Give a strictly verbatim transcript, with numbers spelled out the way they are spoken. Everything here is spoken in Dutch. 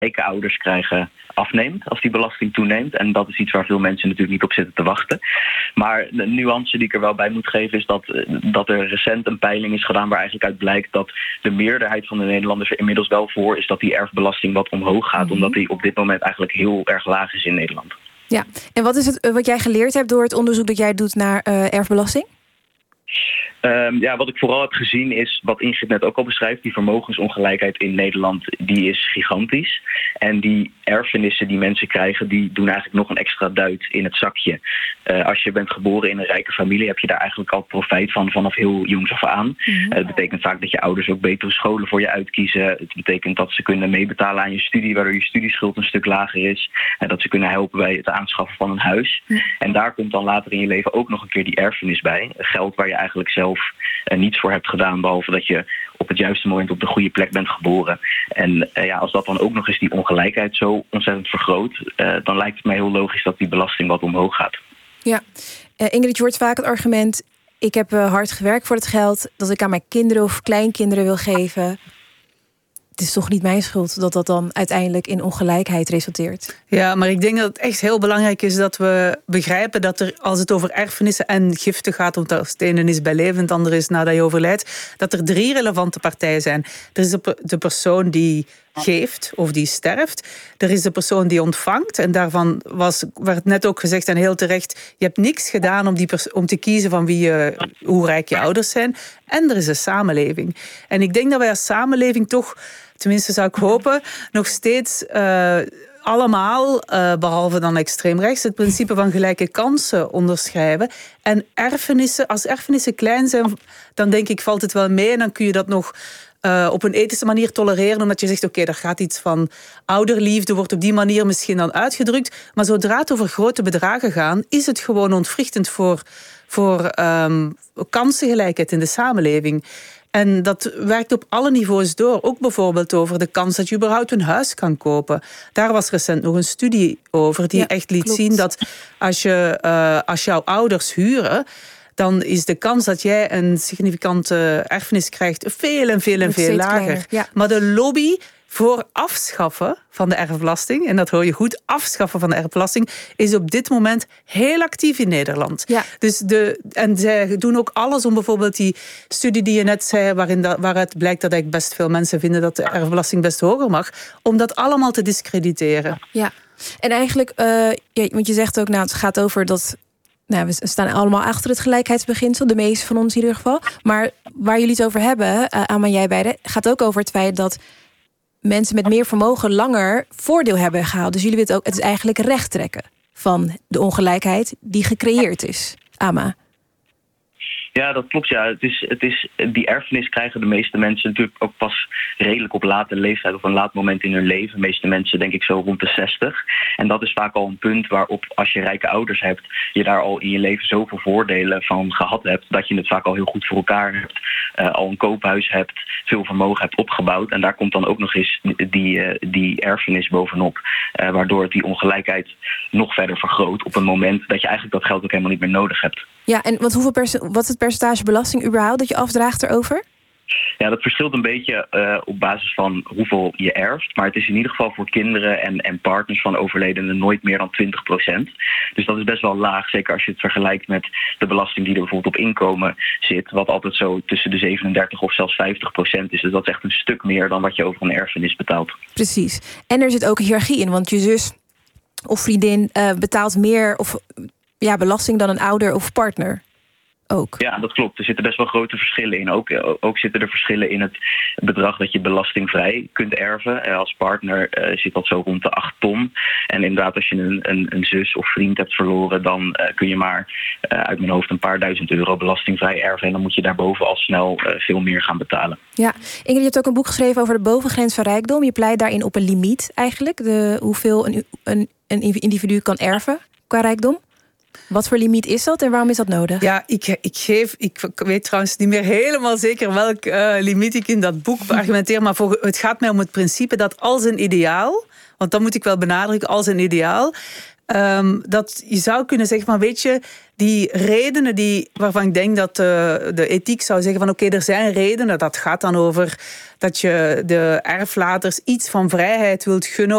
rijke ouders krijgen afneemt als die belasting toeneemt. En dat is iets waar veel mensen natuurlijk niet op zitten te wachten. Maar de nuance die ik er wel bij moet geven is dat, dat er recent een peiling is gedaan waar eigenlijk uit blijkt dat de meerderheid van de Nederlanders er inmiddels wel voor is dat die erfbelasting wat omhoog gaat. Mm-hmm. Omdat die op dit moment eigenlijk heel erg laag is in Nederland. Ja, en wat is het wat jij geleerd hebt door het onderzoek dat jij doet naar uh, erfbelasting? Um, ja, wat ik vooral heb gezien is, wat Ingrid net ook al beschrijft, die vermogensongelijkheid in Nederland, die is gigantisch. En die erfenissen die mensen krijgen, die doen eigenlijk nog een extra duit in het zakje. Uh, als je bent geboren in een rijke familie, heb je daar eigenlijk al profijt van vanaf heel jongs af aan. Mm-hmm. Uh, het betekent vaak dat je ouders ook betere scholen voor je uitkiezen. Het betekent dat ze kunnen meebetalen aan je studie, waardoor je studieschuld een stuk lager is. En dat ze kunnen helpen bij het aanschaffen van een huis. Mm. En daar komt dan later in je leven ook nog een keer die erfenis bij. Geld waar je eigenlijk zelf Uh, niets voor hebt gedaan, behalve dat je op het juiste moment op de goede plek bent geboren. En uh, ja, als dat dan ook nog eens die ongelijkheid zo ontzettend vergroot, uh, dan lijkt het mij heel logisch dat die belasting wat omhoog gaat. Ja, uh, Ingrid, je hoort vaak het argument, ik heb uh, hard gewerkt voor het geld dat ik aan mijn kinderen of kleinkinderen wil geven. Het is toch niet mijn schuld dat dat dan uiteindelijk in ongelijkheid resulteert? Ja, maar ik denk dat het echt heel belangrijk is dat we begrijpen dat er, als het over erfenissen en giften gaat, omdat het ene is bij leven, het andere is nadat je overlijdt, dat er drie relevante partijen zijn. Er is de persoon die geeft of die sterft. Er is de persoon die ontvangt. En daarvan was, werd net ook gezegd en heel terecht, je hebt niks gedaan om, die pers- om te kiezen van wie je, hoe rijk je ouders zijn. En er is de samenleving. En ik denk dat wij als samenleving toch, tenminste zou ik hopen, nog steeds Uh, allemaal, uh, behalve dan extreem rechts, het principe van gelijke kansen onderschrijven. En erfenissen, als erfenissen klein zijn, dan denk ik valt het wel mee en dan kun je dat nog Uh, op een ethische manier tolereren, omdat je zegt, oké, okay, er gaat iets van ouderliefde, wordt op die manier misschien dan uitgedrukt. Maar zodra het over grote bedragen gaat, is het gewoon ontwrichtend voor, voor um, kansengelijkheid in de samenleving. En dat werkt op alle niveaus door. Ook bijvoorbeeld over de kans dat je überhaupt een huis kan kopen. Daar was recent nog een studie over die ja, echt liet klopt. zien dat als, je, uh, als jouw ouders huren, dan is de kans dat jij een significante erfenis krijgt veel en veel en veel lager. Ja. Maar de lobby voor afschaffen van de erfbelasting, en dat hoor je goed, afschaffen van de erfbelasting, is op dit moment heel actief in Nederland. Ja. Dus de, en zij doen ook alles om bijvoorbeeld die studie die je net zei, waarin dat, waaruit blijkt dat eigenlijk best veel mensen vinden dat de erfbelasting best hoger mag, om dat allemaal te discrediteren. Ja, en eigenlijk, uh, ja, want je zegt ook, nou, het gaat over dat, nou, we staan allemaal achter het gelijkheidsbeginsel, de meeste van ons in ieder geval. Maar waar jullie het over hebben, uh, Ama, jij beiden, gaat ook over het feit dat mensen met meer vermogen langer voordeel hebben gehaald. Dus jullie willen ook, het is eigenlijk recht trekken van de ongelijkheid die gecreëerd is. Ama. Ja, dat klopt. Ja. Het is, het is, die erfenis krijgen de meeste mensen natuurlijk ook pas redelijk op late leeftijd of een laat moment in hun leven. De meeste mensen denk ik zo rond de zestig. En dat is vaak al een punt waarop, als je rijke ouders hebt, je daar al in je leven zoveel voordelen van gehad hebt, dat je het vaak al heel goed voor elkaar hebt. Uh, al een koophuis hebt, veel vermogen hebt opgebouwd. En daar komt dan ook nog eens die, uh, die erfenis bovenop. Uh, waardoor het die ongelijkheid nog verder vergroot op een moment dat je eigenlijk dat geld ook helemaal niet meer nodig hebt. Ja, en wat, hoeveel perc- wat is het percentage belasting überhaupt dat je afdraagt erover? Ja, dat verschilt een beetje uh, op basis van hoeveel je erft. Maar het is in ieder geval voor kinderen en, en partners van overledenen nooit meer dan twintig procent. Dus dat is best wel laag, zeker als je het vergelijkt met de belasting die er bijvoorbeeld op inkomen zit, wat altijd zo tussen de zevenendertig of zelfs vijftig procent is. Dus dat is echt een stuk meer dan wat je over een erfenis betaalt. Precies. En er zit ook een hiërarchie in, want je zus of vriendin uh, betaalt meer of ja, belasting dan een ouder of partner. Ook. Ja, dat klopt. Er zitten best wel grote verschillen in. Ook, ook zitten er verschillen in het bedrag dat je belastingvrij kunt erven. Als partner uh, zit dat zo rond de acht ton. En inderdaad, als je een, een, een zus of vriend hebt verloren, dan uh, kun je maar uh, uit mijn hoofd een paar duizend euro belastingvrij erven. En dan moet je daarboven al snel uh, veel meer gaan betalen. Ja, Ingrid, je hebt ook een boek geschreven over de bovengrens van rijkdom. Je pleit daarin op een limiet eigenlijk. De, hoeveel een, een, een individu kan erven qua rijkdom. Wat voor limiet is dat en waarom is dat nodig? Ja, ik, ik geef, ik weet trouwens niet meer helemaal zeker welk uh, limiet ik in dat boek beargumenteer, maar voor, het gaat mij om het principe dat als een ideaal, want dat moet ik wel benadrukken, als een ideaal, um, dat je zou kunnen zeggen van, weet je, die redenen die, waarvan ik denk dat de, de ethiek zou zeggen van oké, okay, er zijn redenen, dat gaat dan over dat je de erflaters iets van vrijheid wilt gunnen